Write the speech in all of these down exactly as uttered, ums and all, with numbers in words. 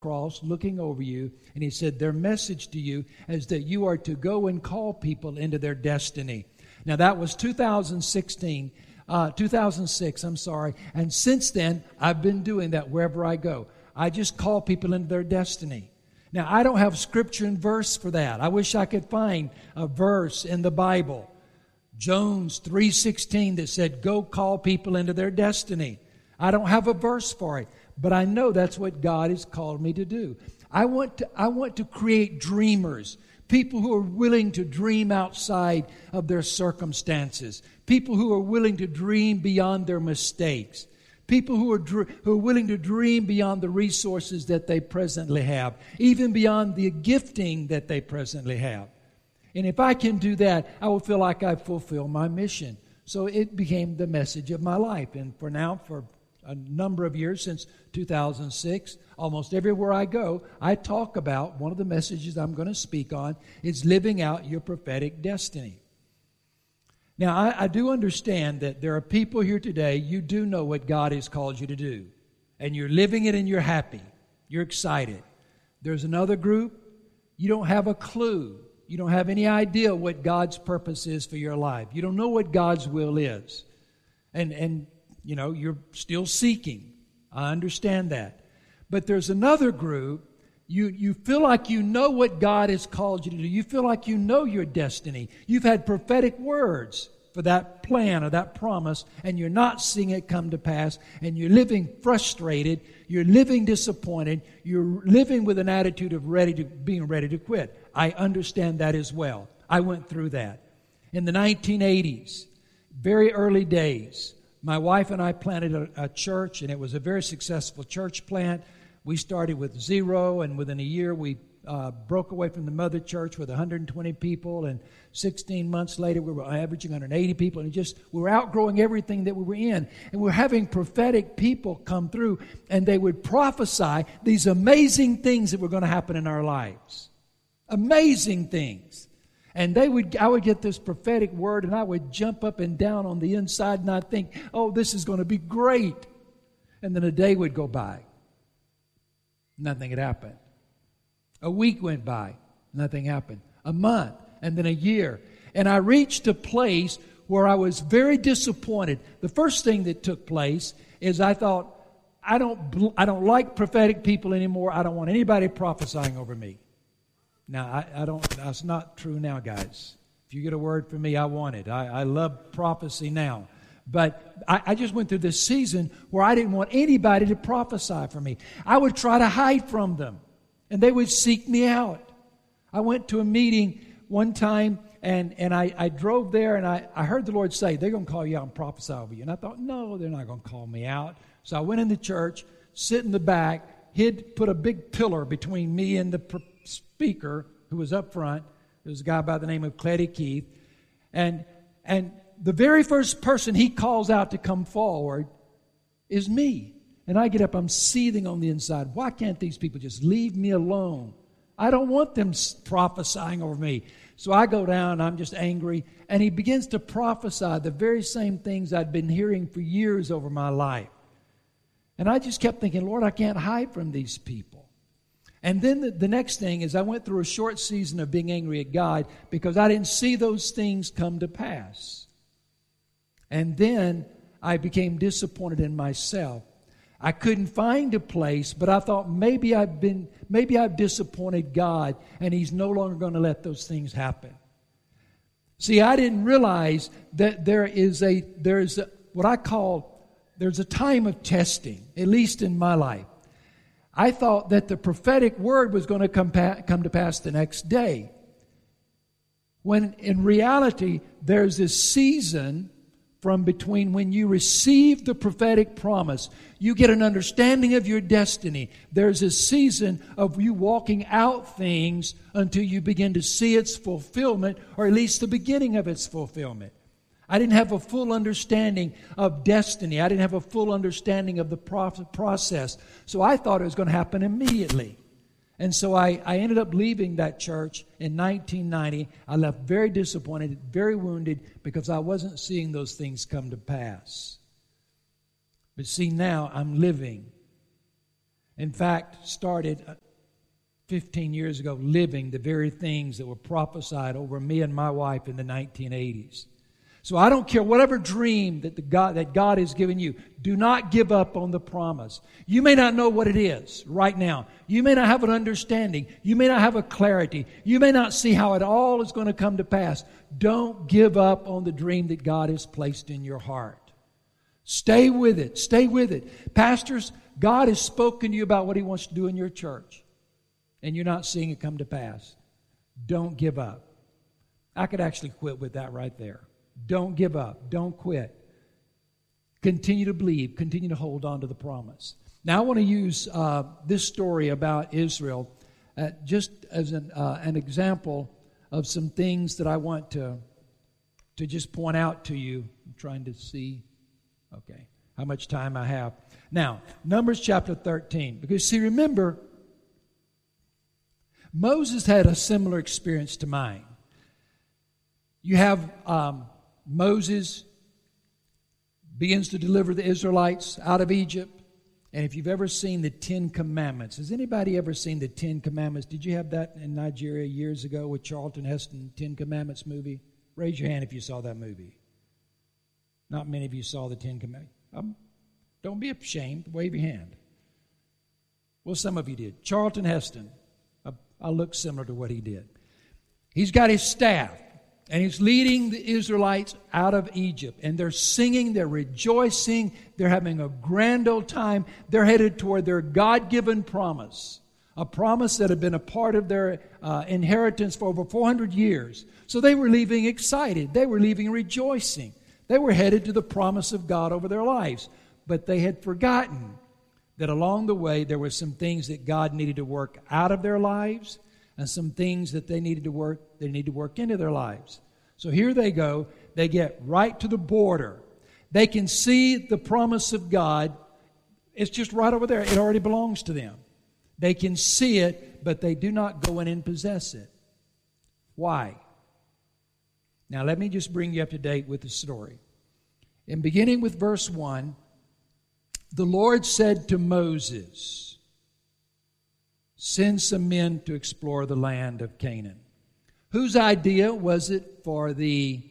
cross looking over you, and he said, their message to you is that you are to go and call people into their destiny. Now, that was two thousand sixteen, uh, two thousand six, I'm sorry. And since then, I've been doing that wherever I go. I just call people into their destiny. Now, I don't have scripture and verse for that. I wish I could find a verse in the Bible, Jones three sixteen, that said, go call people into their destiny. I don't have a verse for it, but I know that's what God has called me to do. I want to, I want to create dreamers, people who are willing to dream outside of their circumstances, people who are willing to dream beyond their mistakes, people who are, who are willing to dream beyond the resources that they presently have, even beyond the gifting that they presently have. And if I can do that, I will feel like I've fulfilled my mission. So it became the message of my life. And for now, for a number of years, since two thousand six, almost everywhere I go, I talk about one of the messages I'm going to speak on is living out your prophetic destiny. Now, I, I do understand that there are people here today, you do know what God has called you to do. And you're living it and you're happy. You're excited. There's another group, you don't have a clue. You don't have any idea what God's purpose is for your life. You don't know what God's will is. And, and you know, you're still seeking. I understand that. But there's another group, you, you feel like you know what God has called you to do. You feel like you know your destiny. You've had prophetic words for that plan or that promise, and you're not seeing it come to pass, and you're living frustrated, you're living disappointed, you're living with an attitude of ready to being ready to quit. I understand that as well. I went through that. In the nineteen eighties, very early days, my wife and I planted a, a church, and it was a very successful church plant. We started with zero, and within a year we uh, broke away from the mother church with one hundred twenty people, and sixteen months later we were averaging one hundred eighty people, and just we were outgrowing everything that we were in. And we were having prophetic people come through, and they would prophesy these amazing things that were going to happen in our lives. Amazing things. And they would, I would get this prophetic word, and I would jump up and down on the inside, and I'd think, oh, this is going to be great. And then a day would go by. Nothing had happened. A week went by. Nothing happened. A month, and then a year. And I reached a place where I was very disappointed. The first thing that took place is I thought, I don't, I don't like prophetic people anymore. I don't want anybody prophesying over me. Now, I, I don't, that's not true now, guys. If you get a word from me, I want it. I, I love prophecy now. But I, I just went through this season where I didn't want anybody to prophesy for me. I would try to hide from them, and they would seek me out. I went to a meeting one time, and, and I, I drove there, and I, I heard the Lord say, they're going to call you out and prophesy over you. And I thought, no, they're not going to call me out. So I went in the church, sit in the back. He'd put a big pillar between me and the pr- speaker who was up front. There was a guy by the name of Cleddy Keith. And, and the very first person he calls out to come forward is me. And I get up, I'm seething on the inside. Why can't these people just leave me alone? I don't want them prophesying over me. So I go down, I'm just angry. And he begins to prophesy the very same things I'd been hearing for years over my life. And I just kept thinking, Lord, I can't hide from these people. And then the, the next thing is I went through a short season of being angry at God because I didn't see those things come to pass. And then I became disappointed in myself. I couldn't find a place, but I thought maybe I've been, maybe I've disappointed God, and He's no longer going to let those things happen. See, I didn't realize that there is a there is a, what I call there's a time of testing, at least in my life. I thought that the prophetic word was going to come, pa- come to pass the next day. When in reality, there's this season from between when you receive the prophetic promise, you get an understanding of your destiny. There's a season of you walking out things until you begin to see its fulfillment, or at least the beginning of its fulfillment. I didn't have a full understanding of destiny. I didn't have a full understanding of the process. So I thought it was going to happen immediately. And so I, I ended up leaving that church in nineteen ninety. I left very disappointed, very wounded, because I wasn't seeing those things come to pass. But see, now I'm living. In fact, started fifteen years ago living the very things that were prophesied over me and my wife in the nineteen eighties. So I don't care whatever dream that the God that God has given you, do not give up on the promise. You may not know what it is right now. You may not have an understanding. You may not have a clarity. You may not see how it all is going to come to pass. Don't give up on the dream that God has placed in your heart. Stay with it. Stay with it. Pastors, God has spoken to you about what He wants to do in your church, and you're not seeing it come to pass. Don't give up. I could actually quit with that right there. Don't give up. Don't quit. Continue to believe. Continue to hold on to the promise. Now, I want to use uh, this story about Israel uh, just as an, uh, an example of some things that I want to, to just point out to you. I'm trying to see, okay, how much time I have. Now, Numbers chapter thirteen. Because, see, remember, Moses had a similar experience to mine. You have um, Moses begins to deliver the Israelites out of Egypt. And if you've ever seen the Ten Commandments, has anybody ever seen the Ten Commandments? Did you have that in Nigeria years ago with Charlton Heston, Ten Commandments movie? Raise your hand if you saw that movie. Not many of you saw the Ten Commandments. Um, don't be ashamed. Wave your hand. Well, some of you did. Charlton Heston. I, I look similar to what he did. He's got his staff. And he's leading the Israelites out of Egypt. And they're singing, they're rejoicing, they're having a grand old time. They're headed toward their God-given promise. A promise that had been a part of their uh, inheritance for over four hundred years. So they were leaving excited. They were leaving rejoicing. They were headed to the promise of God over their lives. But they had forgotten that along the way there were some things that God needed to work out of their lives, and some things that they needed to work, they need to work into their lives. So here they go. They get right to the border. They can see the promise of God. It's just right over there. It already belongs to them. They can see it, but they do not go in and possess it. Why? Now let me just bring you up to date with the story. In beginning with verse one, the Lord said to Moses, "Send some men to explore the land of Canaan." Whose idea was it for the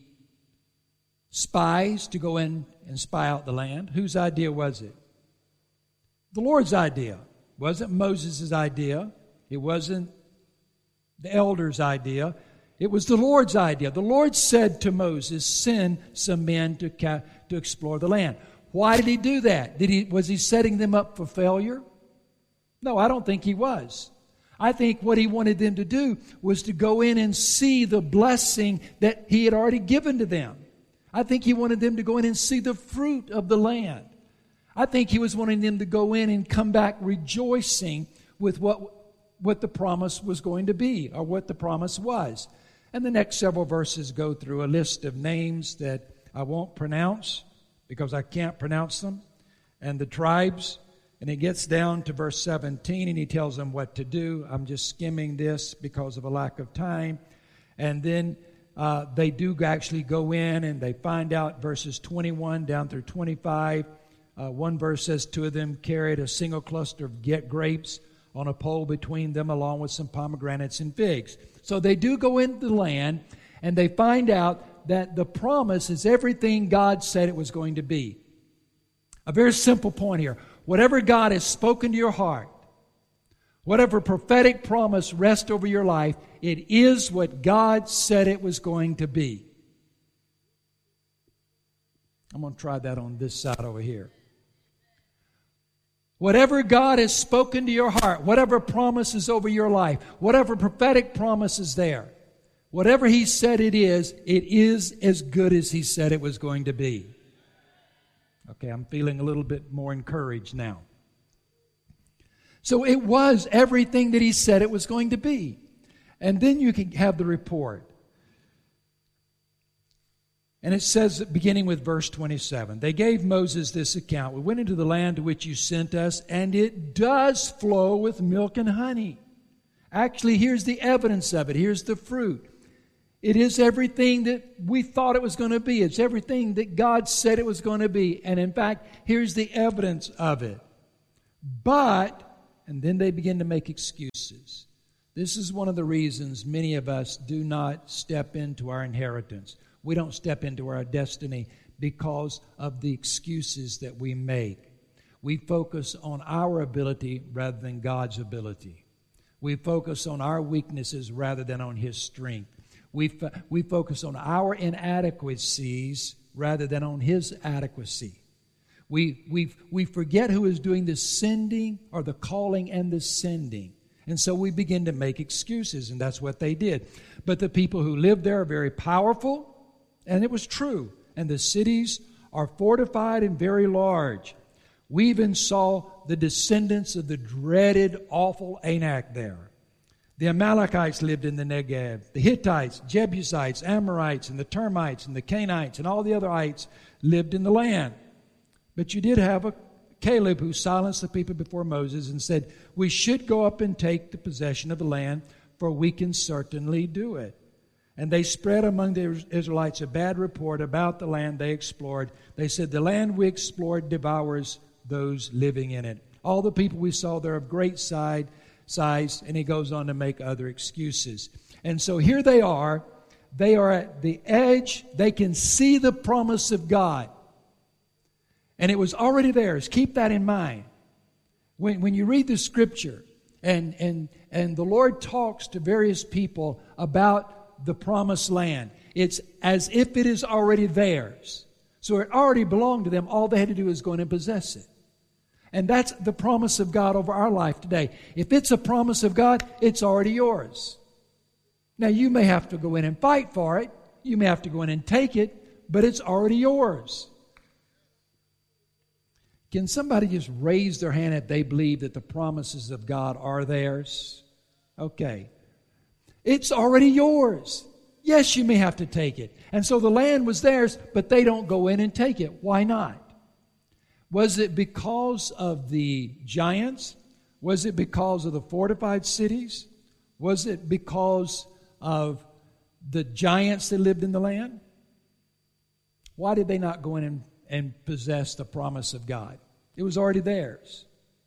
spies to go in and spy out the land? Whose idea was it? The Lord's idea. It wasn't Moses' idea. It wasn't the elders' idea. It was the Lord's idea. The Lord said to Moses, "Send some men to, ca- to explore the land." Why did He do that? Did he, was He setting them up for failure? No, I don't think He was. I think what He wanted them to do was to go in and see the blessing that He had already given to them. I think He wanted them to go in and see the fruit of the land. I think He was wanting them to go in and come back rejoicing with what, what the promise was going to be, or what the promise was. And the next several verses go through a list of names that I won't pronounce because I can't pronounce them, and the tribes. And it gets down to verse seventeen, and He tells them what to do. I'm just skimming this because of a lack of time. And then uh, they do actually go in, and they find out verses twenty-one down through twenty-five. Uh, one verse says, two of them carried a single cluster of get grapes on a pole between them, along with some pomegranates and figs. So they do go into the land, and they find out that the promise is everything God said it was going to be. A very simple point here. Whatever God has spoken to your heart, whatever prophetic promise rests over your life, it is what God said it was going to be. I'm going to try that on this side over here. Whatever God has spoken to your heart, whatever promise is over your life, whatever prophetic promise is there, whatever He said it is, it is as good as He said it was going to be. Okay, I'm feeling a little bit more encouraged now. So it was everything that He said it was going to be. And then you can have the report. And it says, beginning with verse twenty-seven, they gave Moses this account. We went into the land to which you sent us, and it does flow with milk and honey. Actually, here's the evidence of it. Here's the fruit. It is everything that we thought it was going to be. It's everything that God said it was going to be. And in fact, here's the evidence of it. But, and then they begin to make excuses. This is one of the reasons many of us do not step into our inheritance. We don't step into our destiny because of the excuses that we make. We focus on our ability rather than God's ability. We focus on our weaknesses rather than on His strength. We, fo- we focus on our inadequacies rather than on His adequacy. We, we, we forget who is doing the sending or the calling and the sending. And so we begin to make excuses, and that's what they did. But the people who lived there are very powerful, and it was true. And the cities are fortified and very large. We even saw the descendants of the dreaded, awful Anak there. The Amalekites lived in the Negev. The Hittites, Jebusites, Amorites, and the Termites, and the Canaanites, and all the other ites lived in the land. But you did have a Caleb who silenced the people before Moses and said, we should go up and take the possession of the land, for we can certainly do it. And they spread among the Israelites a bad report about the land they explored. They said, the land we explored devours those living in it. All the people we saw there of great size, size, and he goes on to make other excuses. And so here they are. They are at the edge. They can see the promise of God. And it was already theirs. Keep that in mind. When, when you read the Scripture and, and, and the Lord talks to various people about the promised land, it's as if it is already theirs. So it already belonged to them. All they had to do is go in and possess it. And that's the promise of God over our life today. If it's a promise of God, it's already yours. Now, you may have to go in and fight for it. You may have to go in and take it, but it's already yours. Can somebody just raise their hand if they believe that the promises of God are theirs? Okay. It's already yours. Yes, you may have to take it. And so the land was theirs, but they don't go in and take it. Why not? Was it because of the giants? Was it because of the fortified cities? Was it because of the giants that lived in the land? Why did they not go in and, and possess the promise of God? It was already theirs.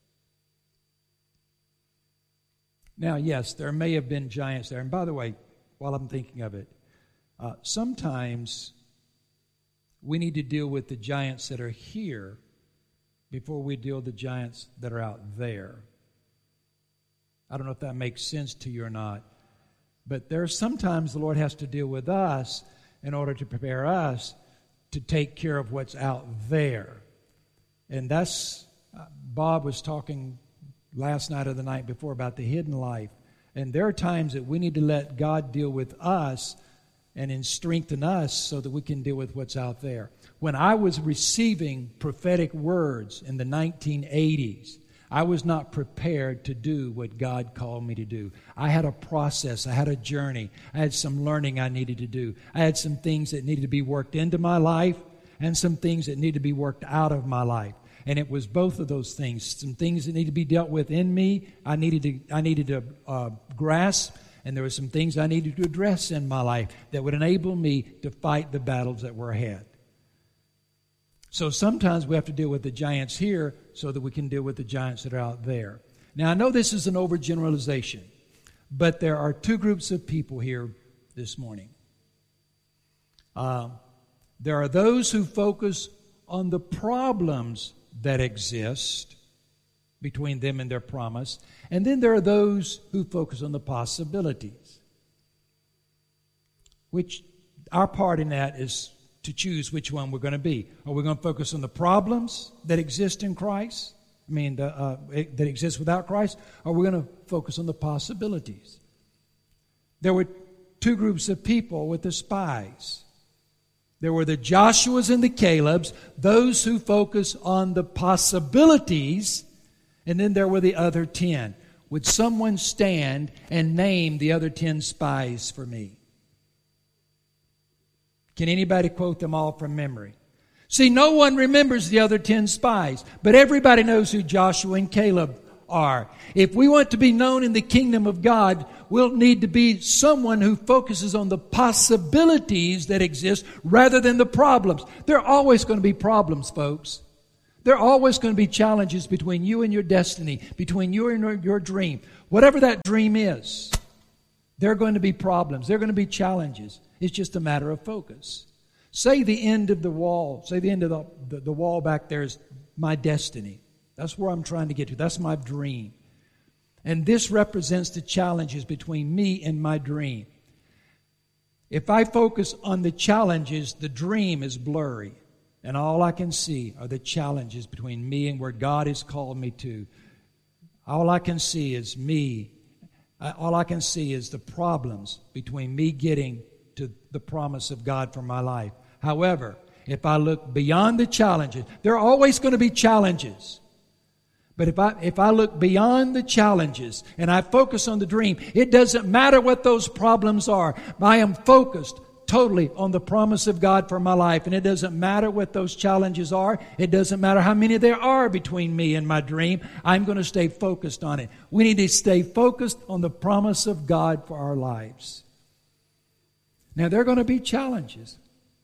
Now, yes, there may have been giants there. And by the way, while I'm thinking of it, uh, sometimes we need to deal with the giants that are here before we deal with the giants that are out there. I don't know if that makes sense to you or not. But there are sometimes the Lord has to deal with us in order to prepare us to take care of what's out there. And that's, uh, Bob was talking last night or the night before about the hidden life. And there are times that we need to let God deal with us and in strengthen us so that we can deal with what's out there. When I was receiving prophetic words in the nineteen eighties, I was not prepared to do what God called me to do. I had a process. I had a journey. I had some learning I needed to do. I had some things that needed to be worked into my life and some things that needed to be worked out of my life. And it was both of those things. Some things that needed to be dealt with in me, I needed to, I needed to uh, grasp. And there were some things I needed to address in my life that would enable me to fight the battles that were ahead. So sometimes we have to deal with the giants here so that we can deal with the giants that are out there. Now, I know this is an overgeneralization, but there are two groups of people here this morning. Uh, there are those who focus on the problems that exist between them and their promise. And then there are those who focus on the possibilities. Which our part in that is to choose which one we're going to be. Are we going to focus on the problems that exist in Christ? I mean, the, uh, that exist without Christ? Or are we going to focus on the possibilities? There were two groups of people with the spies. There were the Joshuas and the Calebs, those who focus on the possibilities. And then there were the other ten. Would someone stand and name the other ten spies for me? Can anybody quote them all from memory? See, no one remembers the other ten spies, but everybody knows who Joshua and Caleb are. If we want to be known in the kingdom of God, we'll need to be someone who focuses on the possibilities that exist rather than the problems. There are always going to be problems, folks. There are always going to be challenges between you and your destiny, between you and your, your dream. Whatever that dream is, there are going to be problems. There are going to be challenges. It's just a matter of focus. Say the end of the wall, say the end of the, the, the wall back there is my destiny. That's where I'm trying to get to. That's my dream. And this represents the challenges between me and my dream. If I focus on the challenges, the dream is blurry. And all I can see are the challenges between me and where God has called me to. All I can see is me. All I can see is the problems between me getting to the promise of God for my life. However, if I look beyond the challenges, there are always going to be challenges. But if I if I look beyond the challenges and I focus on the dream, it doesn't matter what those problems are. I am focused totally on the promise of God for my life. And it doesn't matter what those challenges are. It doesn't matter how many there are between me and my dream. I'm going to stay focused on it. We need to stay focused on the promise of God for our lives. Now, there are going to be challenges.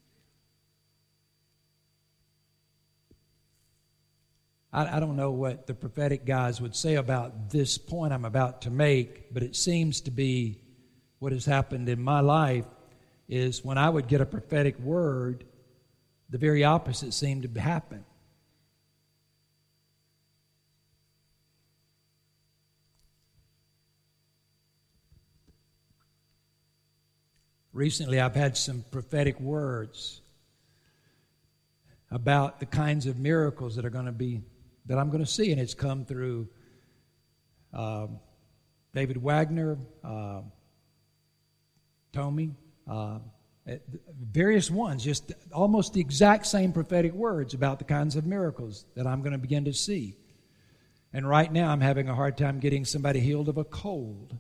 I, I don't know what the prophetic guys would say about this point I'm about to make, but it seems to be what has happened in my life is when I would get a prophetic word, the very opposite seemed to happen. Recently, I've had some prophetic words about the kinds of miracles that are going to be, that I'm going to see, and it's come through uh, David Wagner, uh, Tommy, uh, various ones, just almost the exact same prophetic words about the kinds of miracles that I'm going to begin to see. And right now, I'm having a hard time getting somebody healed of a cold.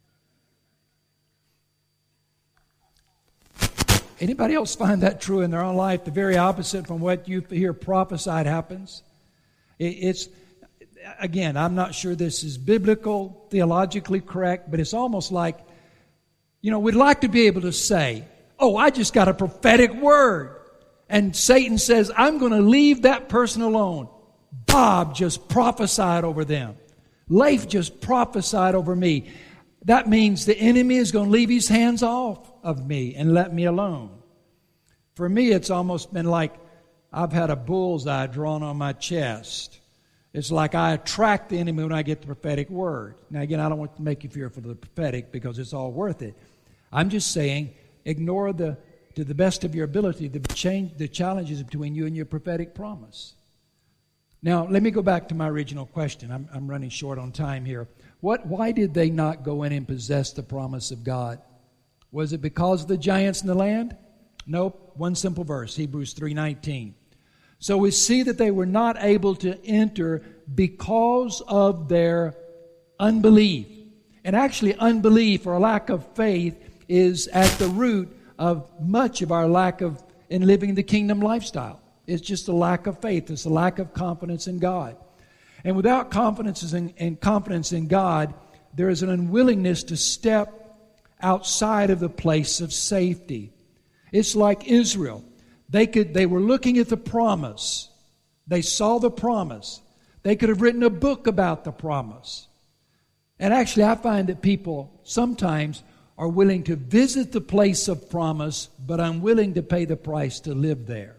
Anybody else find that true in their own life? The very opposite from what you hear prophesied happens. It's, again, I'm not sure this is biblical, theologically correct, but it's almost like, you know, we'd like to be able to say, oh, I just got a prophetic word. And Satan says, I'm going to leave that person alone. Bob just prophesied over them. Leif just prophesied over me. That means the enemy is going to leave his hands off of me and let me alone. For me, it's almost been like I've had a bullseye drawn on my chest. It's like I attract the enemy when I get the prophetic word. Now, again, I don't want to make you fearful of the prophetic because it's all worth it. I'm just saying, ignore the, to the best of your ability, the change, the challenges between you and your prophetic promise. Now, let me go back to my original question. I'm, I'm running short on time here. What? Why did they not go in and possess the promise of God? Was it because of the giants in the land? Nope. One simple verse, Hebrews three nineteen. So we see that they were not able to enter because of their unbelief. And actually, unbelief or a lack of faith is at the root of much of our lack of in living the kingdom lifestyle. It's just a lack of faith. It's a lack of confidence in God. And without confidence in, and confidence in God, there is an unwillingness to step outside of the place of safety. It's like Israel. They could they were looking at the promise. They saw the promise. They could have written a book about the promise. And actually, I find that people sometimes are willing to visit the place of promise, but unwilling to pay the price to live there.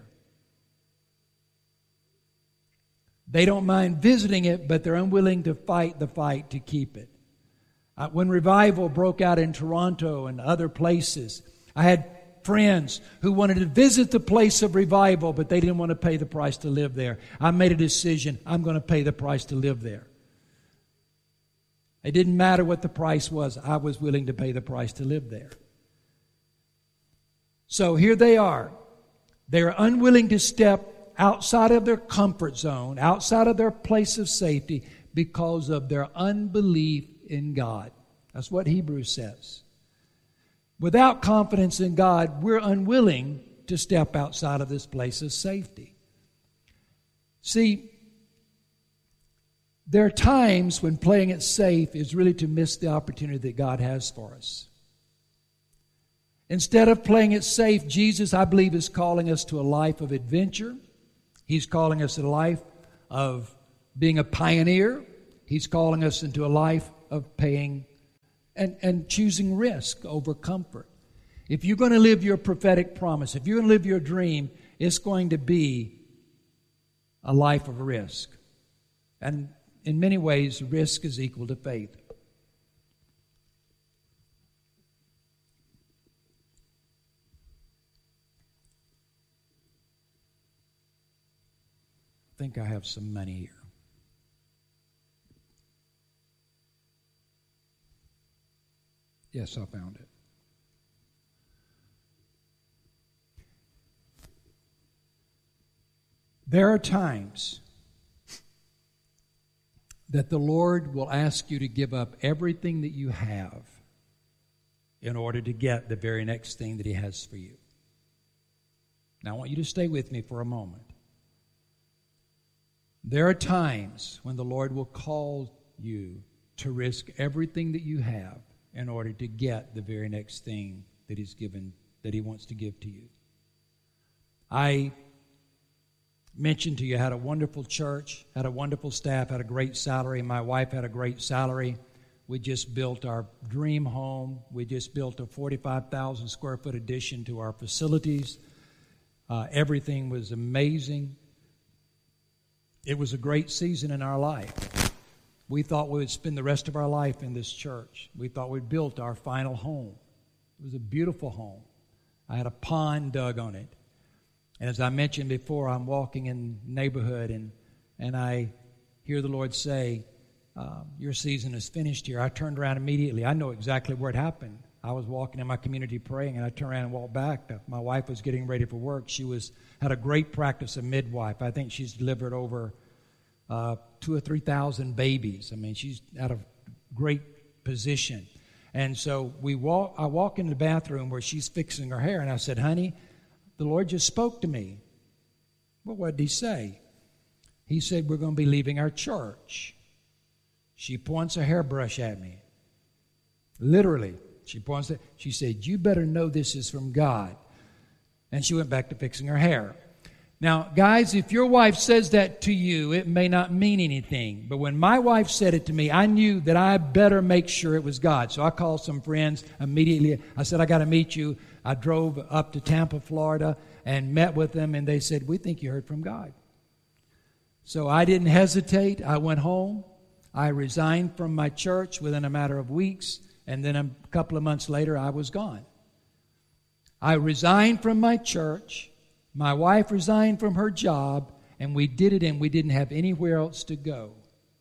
They don't mind visiting it, but they're unwilling to fight the fight to keep it. Uh, when revival broke out in Toronto and other places, I had friends who wanted to visit the place of revival, but they didn't want to pay the price to live there. I made a decision. I'm going to pay the price to live there. It didn't matter what the price was. I was willing to pay the price to live there. So here they are. They are unwilling to step outside of their comfort zone, outside of their place of safety, because of their unbelief in God. That's what Hebrews says. Without confidence in God, we're unwilling to step outside of this place of safety. See, there are times when playing it safe is really to miss the opportunity that God has for us. Instead of playing it safe, Jesus, I believe, is calling us to a life of adventure. He's calling us a life of being a pioneer. He's calling us into a life of paying and, and choosing risk over comfort. If you're going to live your prophetic promise, if you're going to live your dream, it's going to be a life of risk. And in many ways, risk is equal to faith. I think I have some money here. Yes, I found it. There are times that the Lord will ask you to give up everything that you have in order to get the very next thing that He has for you. Now, I want you to stay with me for a moment. There are times when the Lord will call you to risk everything that you have in order to get the very next thing that He's given, that He wants to give to you. I mentioned to you, I had a wonderful church, had a wonderful staff, had a great salary. My wife had a great salary. We just built our dream home. We just built a forty-five thousand square foot addition to our facilities. Uh, everything was amazing. It was a great season in our life. We thought we would spend the rest of our life in this church. We thought we'd built our final home. It was a beautiful home. I had a pond dug on it. And as I mentioned before, I'm walking in the neighborhood and, and I hear the Lord say, uh, your season is finished here. I turned around immediately. I know exactly where it happened. I was walking in my community praying, and I turned around and walked back. My wife was getting ready for work. She was had a great practice of midwife. I think she's delivered over uh, two or three thousand babies. I mean, she's at a great position. And so we walk. I walk in the bathroom where she's fixing her hair, and I said, "Honey, the Lord just spoke to me." Well, what did He say? He said, "We're going to be leaving our church." She points a hairbrush at me. Literally. She points it. She said, "You better know this is from God." And she went back to fixing her hair. Now, guys, if your wife says that to you, it may not mean anything. But when my wife said it to me, I knew that I better make sure it was God. So I called some friends immediately. I said, "I got to meet you." I drove up to Tampa, Florida, and met with them. And they said, "We think you heard from God." So I didn't hesitate. I went home. I resigned from my church within a matter of weeks. And then a couple of months later, I was gone. I resigned from my church. My wife resigned from her job. And we did it, and we didn't have anywhere else to go.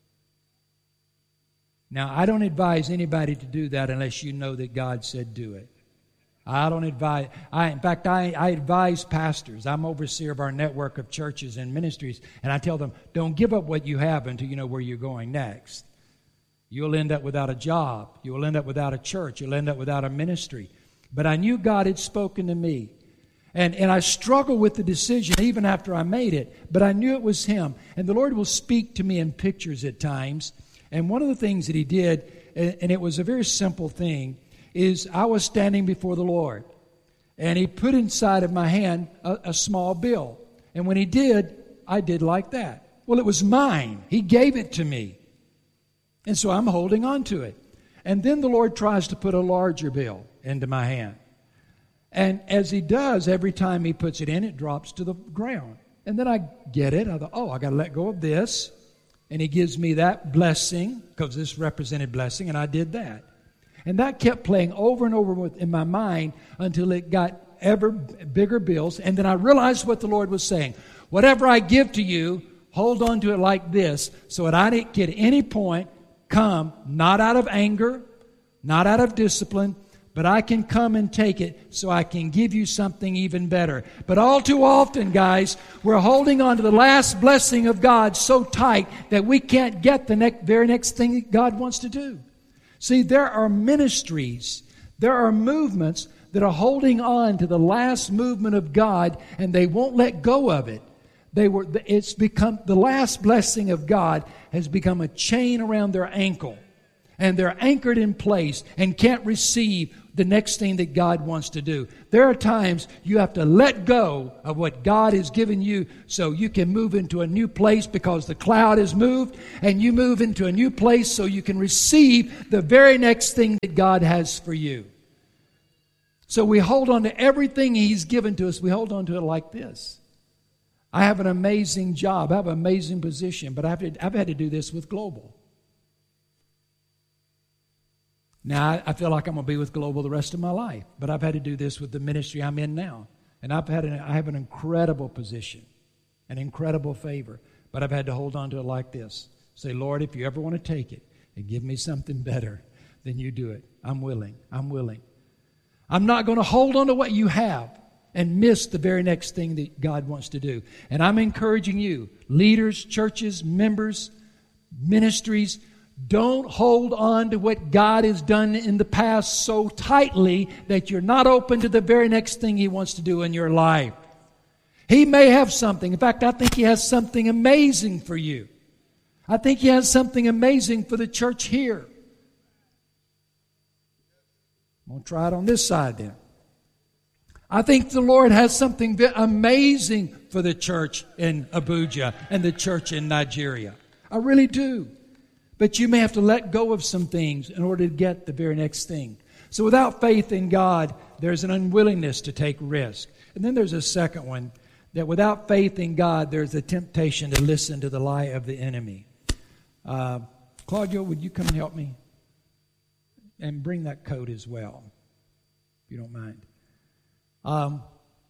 Now, I don't advise anybody to do that unless you know that God said do it. I don't advise. I, in fact, I, I advise pastors. I'm overseer of our network of churches and ministries. And I tell them, don't give up what you have until you know where you're going next. You'll end up without a job. You'll end up without a church. You'll end up without a ministry. But I knew God had spoken to me. And, and I struggled with the decision even after I made it. But I knew it was Him. And the Lord will speak to me in pictures at times. And one of the things that He did, and, and it was a very simple thing, is I was standing before the Lord. And He put inside of my hand a, a small bill. And when He did, I did like that. Well, it was mine. He gave it to me. And so I'm holding on to it. And then the Lord tries to put a larger bill into my hand. And as He does, every time He puts it in, it drops to the ground. And then I get it. I thought, oh, I got to let go of this. And He gives me that blessing, because this represented blessing, and I did that. And that kept playing over and over with, in my mind until it got ever bigger bills. And then I realized what the Lord was saying. Whatever I give to you, hold on to it like this, so that I didn't at any point come not out of anger, not out of discipline, but I can come and take it so I can give you something even better. But all too often, guys, we're holding on to the last blessing of God so tight that we can't get the next, very next thing that God wants to do. See, there are ministries, there are movements that are holding on to the last movement of God, and they won't let go of it. They were. It's become the last blessing of God has become a chain around their ankle, and they're anchored in place and can't receive the next thing that God wants to do. There are times you have to let go of what God has given you so you can move into a new place because the cloud has moved, and you move into a new place so you can receive the very next thing that God has for you. So we hold on to everything He's given to us. We hold on to it like this. I have an amazing job. I have an amazing position, but I've, I've had to do this with Global. Now, I, I feel like I'm going to be with Global the rest of my life, but I've had to do this with the ministry I'm in now. And I've had an, I have an incredible position, an incredible favor, but I've had to hold on to it like this. Say, Lord, if you ever want to take it and give me something better, then you do it. I'm willing. I'm willing. I'm not going to hold on to what you have and miss the very next thing that God wants to do. And I'm encouraging you, leaders, churches, members, ministries, don't hold on to what God has done in the past so tightly that you're not open to the very next thing He wants to do in your life. He may have something. In fact, I think He has something amazing for you. I think He has something amazing for the church here. I'm going to try it on this side then. I think the Lord has something amazing for the church in Abuja and the church in Nigeria. I really do. But you may have to let go of some things in order to get the very next thing. So without faith in God, there's an unwillingness to take risk. And then there's a second one, that without faith in God, there's a temptation to listen to the lie of the enemy. Uh, Claudio, would you come and help me? And bring that coat as well, if you don't mind. Um,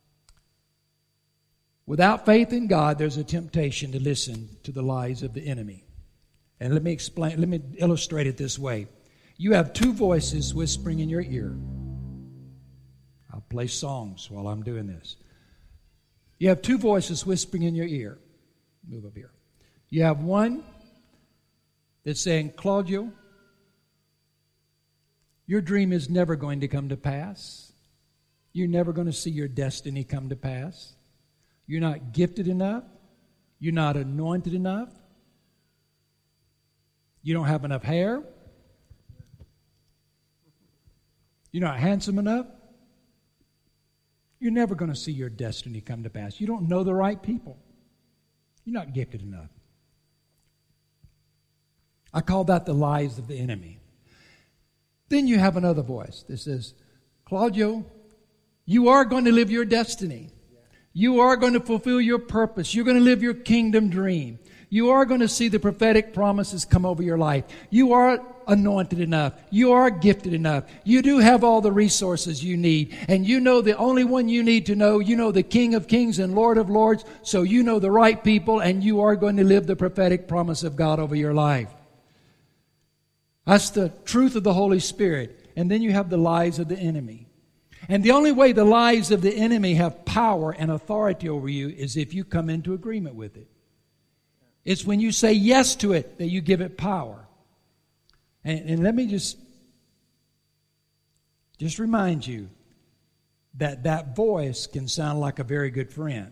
without faith in God, there's a temptation to listen to the lies of the enemy. And let me explain, let me illustrate it this way. You have two voices whispering in your ear. I'll play songs while I'm doing this. You have two voices whispering in your ear. Move up here. You have one that's saying, Claudio, your dream is never going to come to pass. You're never going to see your destiny come to pass. You're not gifted enough. You're not anointed enough. You don't have enough hair. You're not handsome enough. You're never going to see your destiny come to pass. You don't know the right people. You're not gifted enough. I call that the lies of the enemy. Then you have another voice that says, Claudio, you are going to live your destiny. You are going to fulfill your purpose. You're going to live your kingdom dream. You are going to see the prophetic promises come over your life. You are anointed enough. You are gifted enough. You do have all the resources you need. And you know the only one you need to know. You know the King of Kings and Lord of Lords. So you know the right people, and you are going to live the prophetic promise of God over your life. That's the truth of the Holy Spirit. And then you have the lies of the enemy. And the only way the lies of the enemy have power and authority over you is if you come into agreement with it. It's when you say yes to it that you give it power. And, and let me just, just remind you that that voice can sound like a very good friend.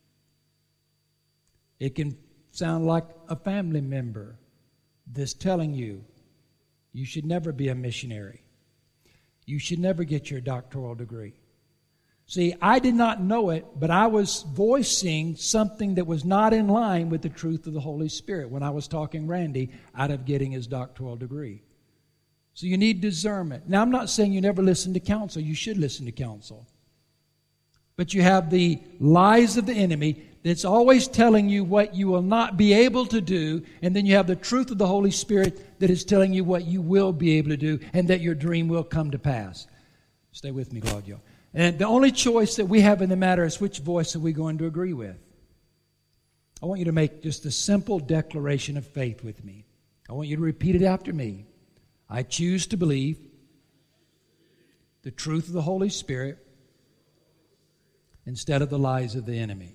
It can sound like a family member that's telling you, you should never be a missionary. You should never get your doctoral degree. See, I did not know it, but I was voicing something that was not in line with the truth of the Holy Spirit when I was talking Randy out of getting his doctoral degree. So you need discernment. Now, I'm not saying you never listen to counsel. You should listen to counsel. But you have the lies of the enemy that's always telling you what you will not be able to do, and then you have the truth of the Holy Spirit that is telling you what you will be able to do and that your dream will come to pass. Stay with me, Claudio. And the only choice that we have in the matter is which voice are we going to agree with. I want you to make just a simple declaration of faith with me. I want you to repeat it after me. I choose to believe the truth of the Holy Spirit instead of the lies of the enemy.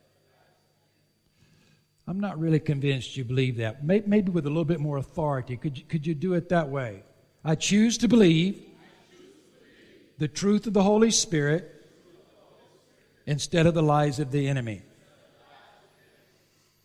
I'm not really convinced you believe that. Maybe with a little bit more authority. Could you, could you do it that way? I choose to believe the truth of the Holy Spirit instead of the lies of the enemy.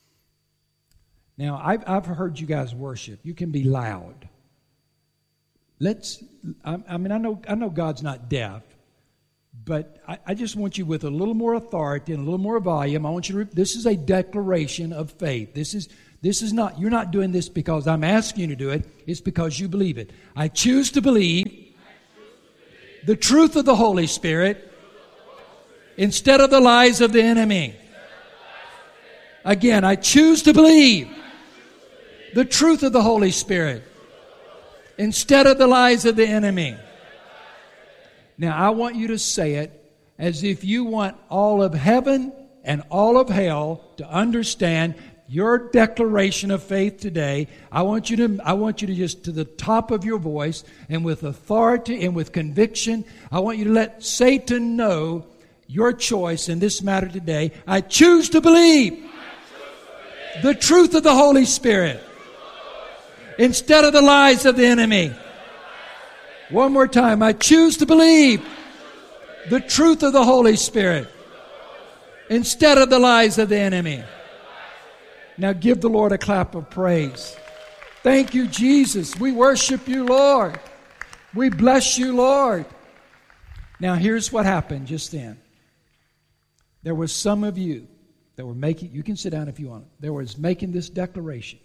Now, I've, I've heard you guys worship. You can be loud. let's, I, I mean, I know, I know God's not deaf, but I, I just want you with a little more authority and a little more volume. I want you to, this is a declaration of faith. This is, this is not, you're not doing this because I'm asking you to do it. It's because you believe it. I choose to believe the truth of the Holy Spirit instead of the lies of the enemy. Again, I choose to believe the truth of the Holy Spirit instead of the lies of the enemy. Now, I want you to say it as if you want all of heaven and all of hell to understand your declaration of faith today. I want you to, I want you to just to the top of your voice and with authority and with conviction, I want you to let Satan know your choice in this matter today. I choose to believe the truth of the Holy Spirit instead of the lies of the enemy. One more time. I choose to believe the truth of the Holy Spirit instead of the lies of the enemy. Now give the Lord a clap of praise. Thank you, Jesus. We worship you, Lord. We bless you, Lord. Now here's what happened just then. There was some of you that were making, you can sit down if you want, there was making this declaration.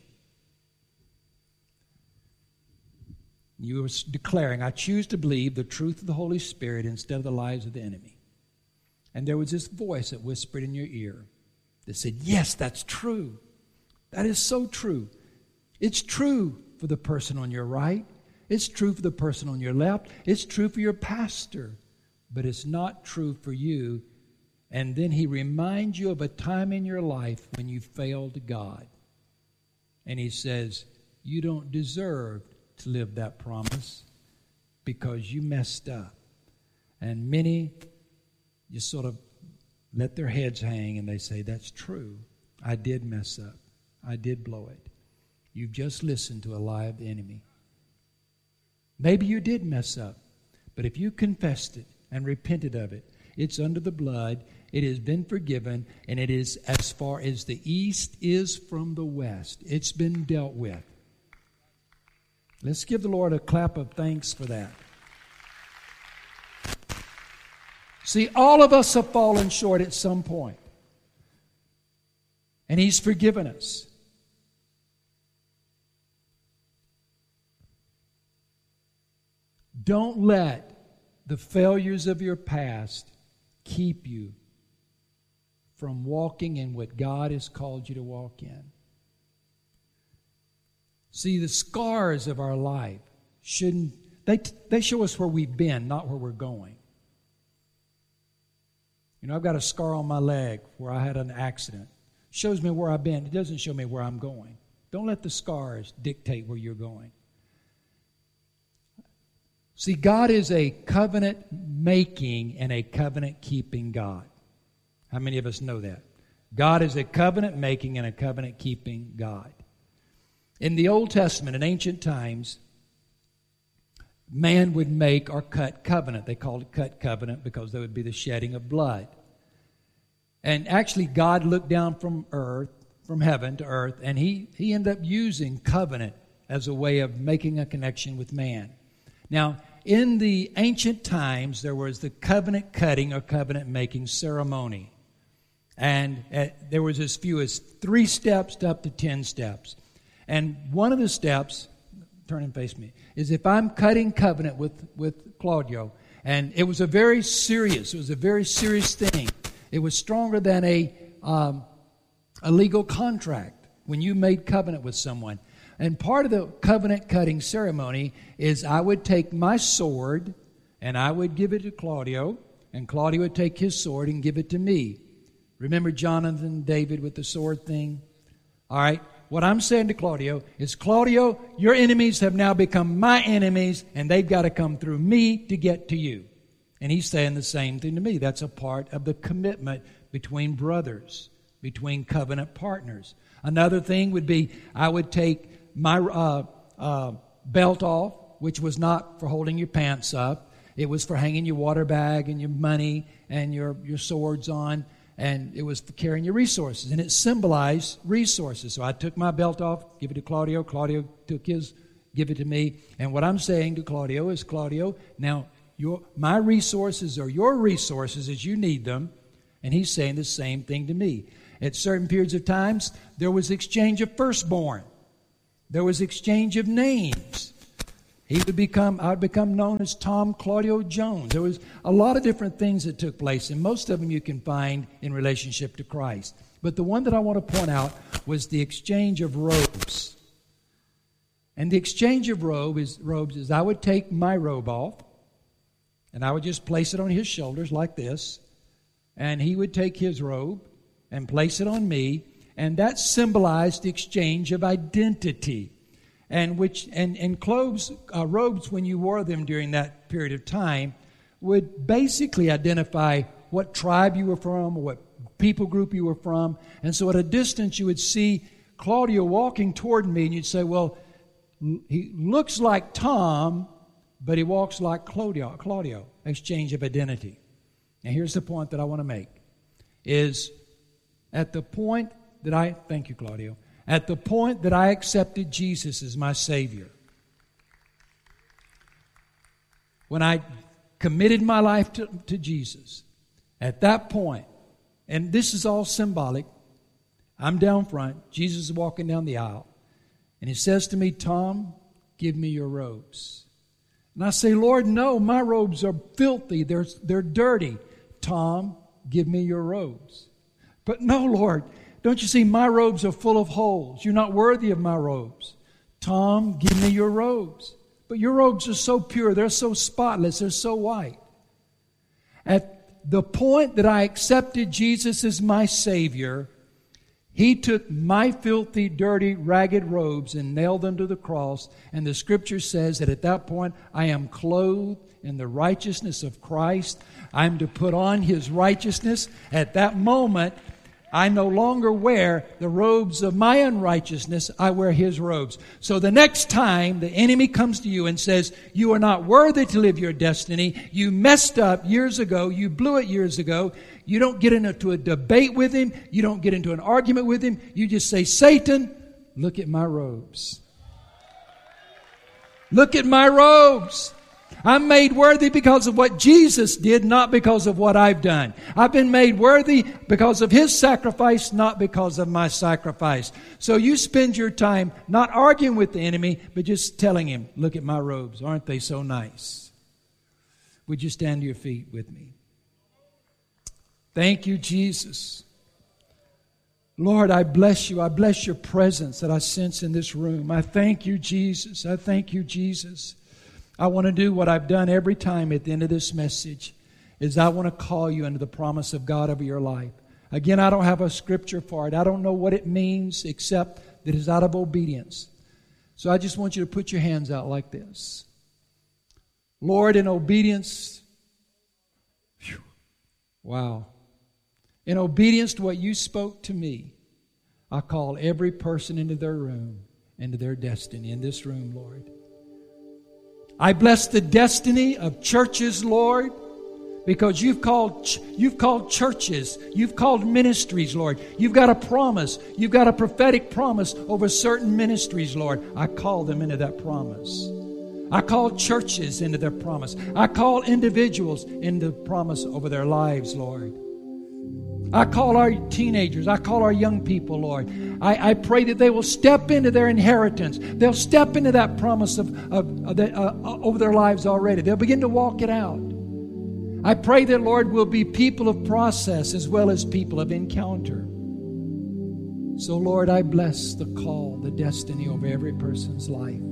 You were declaring, I choose to believe the truth of the Holy Spirit instead of the lies of the enemy. And there was this voice that whispered in your ear that said, yes, that's true. That is so true. It's true for the person on your right. It's true for the person on your left. It's true for your pastor. But it's not true for you. And then he reminds you of a time in your life when you failed God. And he says, you don't deserve to live that promise because you messed up. And many just sort of let their heads hang and they say, that's true. I did mess up. I did blow it. You've just listened to a lie of the enemy. Maybe you did mess up, but if you confessed it and repented of it, it's under the blood, it has been forgiven, and it is as far as the east is from the west. It's been dealt with. Let's give the Lord a clap of thanks for that. See, all of us have fallen short at some point. And He's forgiven us. Don't let the failures of your past keep you from walking in what God has called you to walk in. See, the scars of our life shouldn't, they, they show us where we've been, not where we're going. You know, I've got a scar on my leg where I had an accident. It shows me where I've been. It doesn't show me where I'm going. Don't let the scars dictate where you're going. See, God is a covenant-making and a covenant-keeping God. How many of us know that? God is a covenant-making and a covenant-keeping God. In the Old Testament, in ancient times, man would make or cut covenant. They called it cut covenant because there would be the shedding of blood. And actually, God looked down from earth, from heaven to earth, and he, he ended up using covenant as a way of making a connection with man. Now, in the ancient times, there was the covenant cutting or covenant making ceremony. And uh, there was as few as three steps to up to ten steps. And one of the steps, turn and face me, is if I'm cutting covenant with, with Claudio, and it was a very serious, it was a very serious thing. It was stronger than a, um, a legal contract when you made covenant with someone. And part of the covenant cutting ceremony is I would take my sword and I would give it to Claudio, and Claudio would take his sword and give it to me. Remember Jonathan and David with the sword thing? All right. What I'm saying to Claudio is, Claudio, your enemies have now become my enemies, and they've got to come through me to get to you. And he's saying the same thing to me. That's a part of the commitment between brothers, between covenant partners. Another thing would be I would take my uh, uh, belt off, which was not for holding your pants up. It was for hanging your water bag and your money and your, your swords on. And it was for carrying your resources. And it symbolized resources. So I took my belt off, give it to Claudio. Claudio took his give it to me. And what I'm saying to Claudio is, Claudio, now your my resources are your resources as you need them. And he's saying the same thing to me. At certain periods of times, there was exchange of firstborn. There was exchange of names. He would become, I would become known as Tom Claudio Jones. There was a lot of different things that took place, and most of them you can find in relationship to Christ. But the one that I want to point out was the exchange of robes. And the exchange of robe is, robes is I would take my robe off, and I would just place it on his shoulders like this, and he would take his robe and place it on me, and that symbolized the exchange of identity. And which and, and clothes, uh, robes, when you wore them during that period of time, would basically identify what tribe you were from or what people group you were from. And so at a distance you would see Claudio walking toward me, and you'd say, well, he looks like Tom, but he walks like Claudio. Claudio, exchange of identity. Now here's the point that I want to make, is at the point that I, thank you, Claudio, at the point that I accepted Jesus as my Savior, when I committed my life to, to Jesus, at that point, and this is all symbolic, I'm down front, Jesus is walking down the aisle, and he says to me, Tom, give me your robes. And I say, Lord, no, my robes are filthy, they're, they're dirty. Tom, give me your robes. But no, Lord, don't you see my robes are full of holes? You're not worthy of my robes. Tom, give me your robes. But your robes are so pure. They're so spotless. They're so white. At the point that I accepted Jesus as my Savior, He took my filthy, dirty, ragged robes and nailed them to the cross. And the Scripture says that at that point, I am clothed in the righteousness of Christ. I'm to put on His righteousness. At that moment, I no longer wear the robes of my unrighteousness. I wear His robes. So the next time the enemy comes to you and says, you are not worthy to live your destiny, you messed up years ago, you blew it years ago, you don't get into a debate with him, you don't get into an argument with him, you just say, Satan, look at my robes. Look at my robes. I'm made worthy because of what Jesus did, not because of what I've done. I've been made worthy because of His sacrifice, not because of my sacrifice. So you spend your time not arguing with the enemy, but just telling him, look at my robes. Aren't they so nice? Would you stand to your feet with me? Thank you, Jesus. Lord, I bless you. I bless your presence that I sense in this room. I thank you, Jesus. I thank you, Jesus. I want to do what I've done every time at the end of this message, is I want to call you into the promise of God over your life. Again, I don't have a scripture for it. I don't know what it means except that it's out of obedience. So I just want you to put your hands out like this. Lord, in obedience, whew, wow. In obedience to what you spoke to me, I call every person into their room, into their destiny, in this room, Lord. I bless the destiny of churches, Lord, because you've called you've called churches, you've called ministries, Lord. You've got a promise. You've got a prophetic promise over certain ministries, Lord. I call them into that promise. I call churches into their promise. I call individuals into promise over their lives, Lord. I call our teenagers, I call our young people, Lord. I, I pray that they will step into their inheritance. They'll step into that promise of, of, of the, uh, over their lives already. They'll begin to walk it out. I pray that, Lord, we'll be people of process as well as people of encounter. So, Lord, I bless the call, the destiny over every person's life.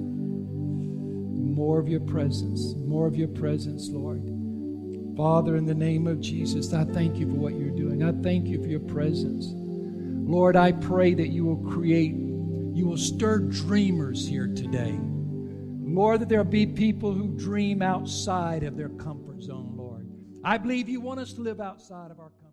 More of your presence, more of your presence, Lord. Father, in the name of Jesus, I thank you for what you're doing. I thank you for your presence. Lord, I pray that you will create, you will stir dreamers here today. Lord, that there'll be people who dream outside of their comfort zone, Lord. I believe you want us to live outside of our comfort zone.